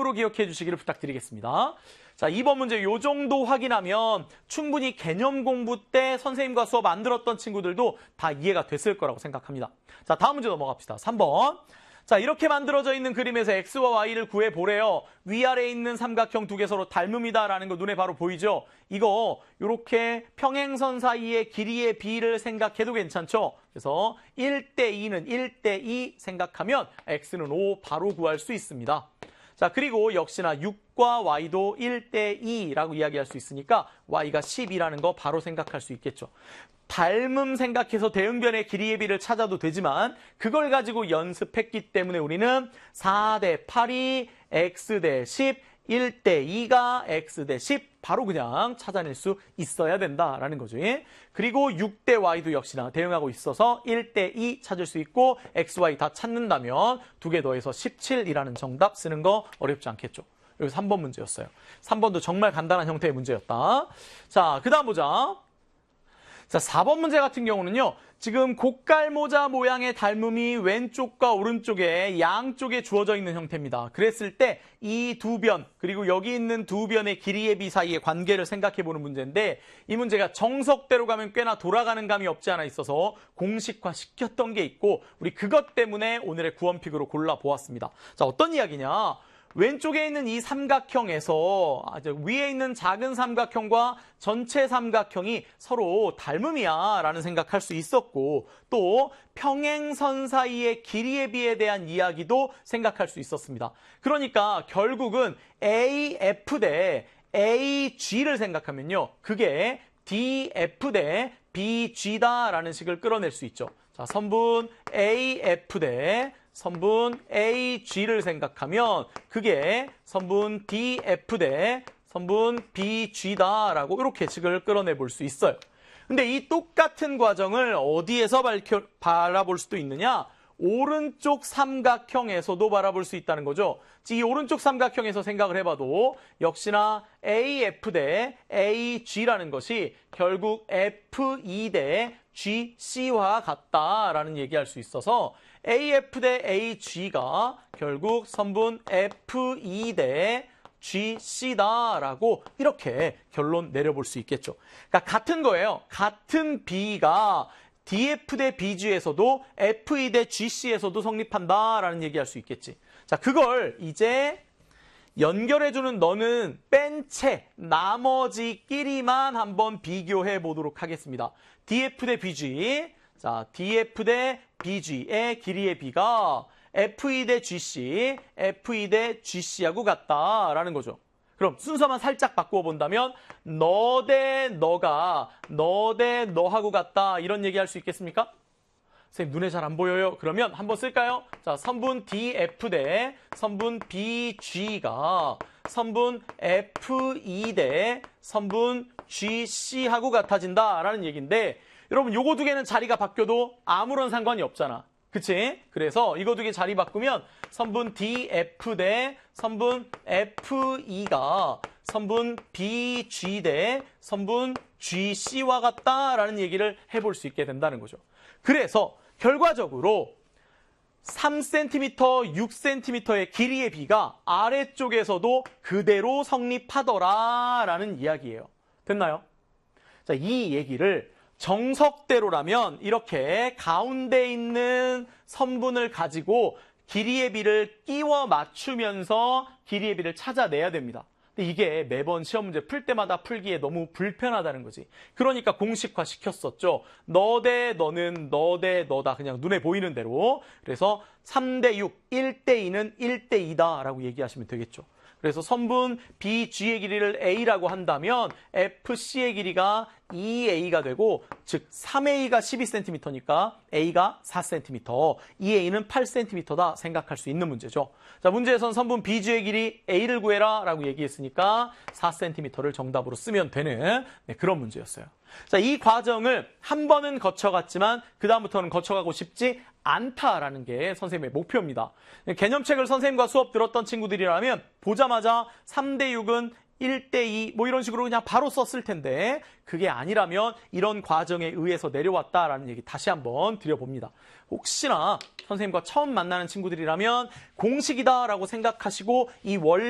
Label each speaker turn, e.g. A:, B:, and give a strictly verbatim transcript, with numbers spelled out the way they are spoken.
A: 다음으로 기억해 주시기를 부탁드리겠습니다. 자, 이번 문제 요 정도 확인하면 충분히 개념 공부 때 선생님과 수업 안 들었던 친구들도 다 이해가 됐을 거라고 생각합니다. 자, 다음 문제 넘어갑시다. 삼 번. 자, 이렇게 만들어져 있는 그림에서 x와 y를 구해보래요. 위아래에 있는 삼각형 두 개 서로 닮음이다라는 거 눈에 바로 보이죠? 이거 이렇게 평행선 사이의 길이의 비를 생각해도 괜찮죠? 그래서 일 대 이는 일 대 이 생각하면 x는 오 바로 구할 수 있습니다. 자, 그리고 역시나 육과 y도 일 대 이라고 이야기할 수 있으니까 y가 십이라는 거 바로 생각할 수 있겠죠. 닮음 생각해서 대응변의 길이의 비를 찾아도 되지만 그걸 가지고 연습했기 때문에 우리는 사 대 팔이 x 대 십, 일 대 이가 x 대 십 바로 그냥 찾아낼 수 있어야 된다라는 거죠. 그리고 육 대 y도 역시나 대응하고 있어서 일 대 이 찾을 수 있고 x, y 다 찾는다면 두 개 더해서 십칠이라는 정답 쓰는 거 어렵지 않겠죠. 여기 삼 번 문제였어요. 삼 번도 정말 간단한 형태의 문제였다. 자, 그 다음 보자. 자, 사 번 문제 같은 경우는요. 지금 고깔모자 모양의 닮음이 왼쪽과 오른쪽에 양쪽에 주어져 있는 형태입니다. 그랬을 때 이 두 변, 그리고 여기 있는 두 변의 길이의 비 사이의 관계를 생각해보는 문제인데 이 문제가 정석대로 가면 꽤나 돌아가는 감이 없지 않아 있어서 공식화 시켰던 게 있고 우리 그것 때문에 오늘의 구원픽으로 골라보았습니다. 자, 어떤 이야기냐? 왼쪽에 있는 이 삼각형에서 위에 있는 작은 삼각형과 전체 삼각형이 서로 닮음이야 라는 생각할 수 있었고 또 평행선 사이의 길이의 비에 대한 이야기도 생각할 수 있었습니다. 그러니까 결국은 에이에프 대 에이지를 생각하면요. 그게 디에프 대 비지다라는 식을 끌어낼 수 있죠. 자, 선분 에이에프 대 선분 에이지를 생각하면 그게 선분 디에프 대 선분 비지다라고 이렇게 식을 끌어내 볼 수 있어요. 근데 이 똑같은 과정을 어디에서 밝혀, 바라볼 수도 있느냐? 오른쪽 삼각형에서도 바라볼 수 있다는 거죠. 이 오른쪽 삼각형에서 생각을 해봐도 역시나 에이에프 대 에이지라는 것이 결국 에프 이 대 지씨와 같다라는 얘기할 수 있어서 에이에프 대 에이지가 결국 선분 에프 이 대 지씨다라고 이렇게 결론 내려볼 수 있겠죠. 그러니까 같은 거예요. 같은 B가 디에프 대 비지에서도 에프 이 대 지씨에서도 성립한다라는 얘기할 수 있겠지. 자, 그걸 이제 연결해주는 너는 뺀 채 나머지끼리만 한번 비교해 보도록 하겠습니다. 디에프 대 비지. 자, 디에프 대 비지의 길이의 비가 에프 이 대 지씨, 에프 이 대 지씨하고 같다라는 거죠. 그럼 순서만 살짝 바꾸어 본다면 너 대 너가 너 대 너하고 같다 이런 얘기할 수 있겠습니까? 선생님 눈에 잘 안 보여요. 그러면 한번 쓸까요? 자, 선분 디에프 대 선분 비지가 선분 에프 이 대 선분 지씨하고 같아진다라는 얘기인데 여러분 요거 두 개는 자리가 바뀌어도 아무런 상관이 없잖아. 그치? 그래서 이거 두 개 자리 바꾸면 선분 디에프 대 선분 에프 이가 선분 비지 대 선분 지씨와 같다라는 얘기를 해볼 수 있게 된다는 거죠. 그래서 결과적으로 삼 센티미터, 육 센티미터의 길이의 비가 아래쪽에서도 그대로 성립하더라라는 이야기예요. 됐나요? 자, 이 얘기를 정석대로라면 이렇게 가운데 있는 선분을 가지고 길이의 비를 끼워 맞추면서 길이의 비를 찾아내야 됩니다. 근데 이게 매번 시험 문제 풀 때마다 풀기에 너무 불편하다는 거지. 그러니까 공식화 시켰었죠. 너 대 너는 너 대 너다. 그냥 눈에 보이는 대로. 그래서 삼 대 육, 일 대 이는 일 대 이다 라고 얘기하시면 되겠죠. 그래서 선분 비지의 길이를 A라고 한다면 에프씨의 길이가 이 에이가 되고 즉 삼 에이가 십이 센티미터니까 A가 사 센티미터, 이 에이는 팔 센티미터다 생각할 수 있는 문제죠. 자, 문제에선 선분 비지의 길이 A를 구해라 라고 얘기했으니까 사 센티미터를 정답으로 쓰면 되는 네, 그런 문제였어요. 자, 이 과정을 한 번은 거쳐갔지만 그 다음부터는 거쳐가고 싶지 않다라는 게 선생님의 목표입니다. 개념책을 선생님과 수업 들었던 친구들이라면 보자마자 삼 대 육은 일 대 이 뭐 이런 식으로 그냥 바로 썼을 텐데 그게 아니라면 이런 과정에 의해서 내려왔다라는 얘기 다시 한번 드려봅니다. 혹시나 선생님과 처음 만나는 친구들이라면 공식이다라고 생각하시고 이 원